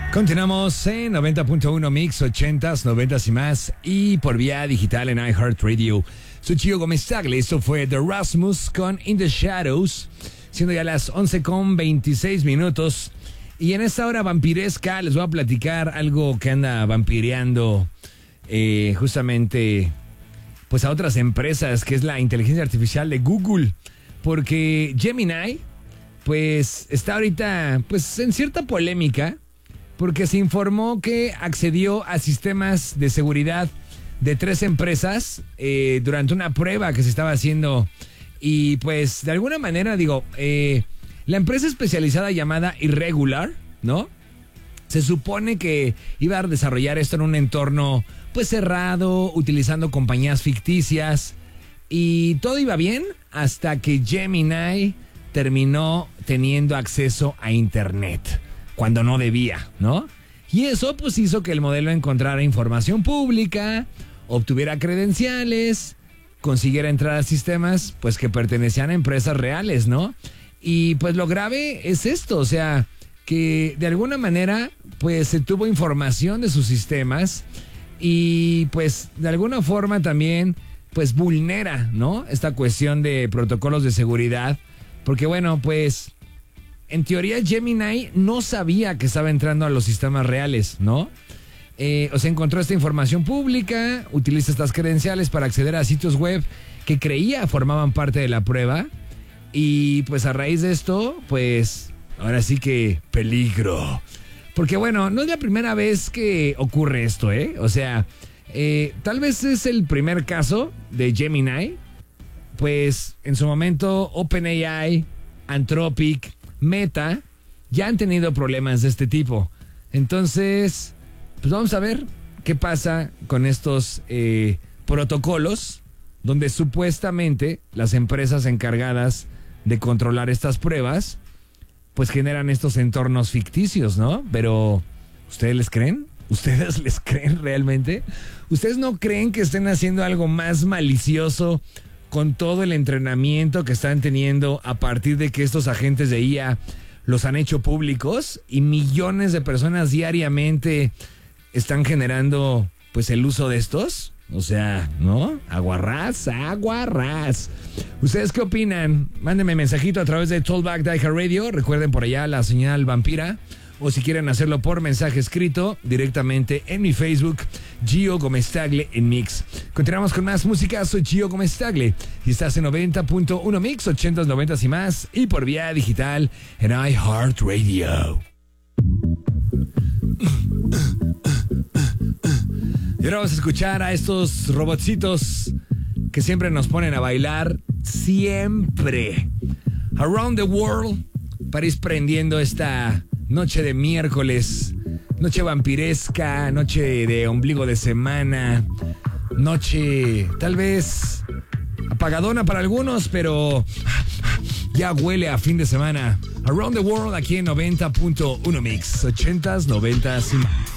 Continuamos en 90.1 Mix, 80s, 90s y más, y por vía digital en iHeartRadio. Soy Chio Gómez Tagle, esto fue The Rasmus con In the Shadows, siendo ya las 11:26. Y en esta hora vampiresca les voy a platicar algo que anda vampireando justamente pues a otras empresas, que es la inteligencia artificial de Google. Porque Gemini pues está ahorita pues en cierta polémica, porque se informó que accedió a sistemas de seguridad de 3 empresas durante una prueba que se estaba haciendo. Y pues de alguna manera la empresa especializada llamada Irregular, ¿no? Se supone que iba a desarrollar esto en un entorno pues cerrado, utilizando compañías ficticias, y todo iba bien hasta que Gemini terminó teniendo acceso a internet cuando no debía, ¿no? Y eso pues hizo que el modelo encontrara información pública, obtuviera credenciales, consiguiera entrar a sistemas pues que pertenecían a empresas reales, ¿no? Y pues lo grave es esto, o sea, que de alguna manera pues se tuvo información de sus sistemas y pues de alguna forma también pues vulnera, ¿no? Esta cuestión de protocolos de seguridad, porque bueno, pues en teoría Gemini no sabía que estaba entrando a los sistemas reales, ¿no? O sea, encontró esta información pública, utiliza estas credenciales para acceder a sitios web que creía formaban parte de la prueba, y pues a raíz de esto, pues ahora sí que peligro. Porque bueno, no es la primera vez que ocurre esto, ¿eh? O sea, tal vez es el primer caso de Gemini. Pues en su momento OpenAI, Anthropic, Meta ya han tenido problemas de este tipo. Entonces, pues vamos a ver qué pasa con estos protocolos, donde supuestamente las empresas encargadas de controlar estas pruebas pues generan estos entornos ficticios, ¿no? Pero, ¿ustedes les creen? ¿Ustedes les creen realmente? ¿Ustedes no creen que estén haciendo algo más malicioso con todo el entrenamiento que están teniendo a partir de que estos agentes de IA los han hecho públicos y millones de personas diariamente están generando pues el uso de estos? O sea, ¿no? Aguarrás. ¿Ustedes qué opinan? Mándenme mensajito a través de Tollback de iHeartRadio. Recuerden por allá la señal vampira. O si quieren hacerlo por mensaje escrito, directamente en mi Facebook, Gio Gómez Tagle en Mix. Continuamos con más música. Soy Gio Gómez Tagle y estás en 90.1 Mix, 80s, 90s y más, y por vía digital en iHeartRadio. Y ahora vamos a escuchar a estos robotcitos que siempre nos ponen a bailar, siempre. Around the World, para ir prendiendo esta noche de miércoles, noche vampiresca, noche de ombligo de semana, noche tal vez apagadona para algunos, pero ya huele a fin de semana. Around the World aquí en 90.1 Mix, 80s, 90s y más.